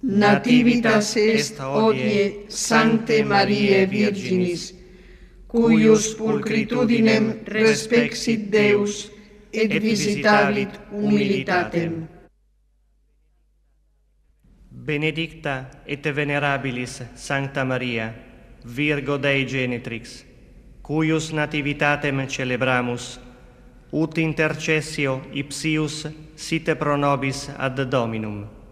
nativitas est hodie Sancte Mariae Virginis, cuius pulchritudinem respexit Deus, et visitavit humilitatem. Benedicta et venerabilis Sancta Maria, Virgo Dei Genitrix, cuius nativitatem celebramus, ut intercessio ipsius site pro nobis ad Dominum.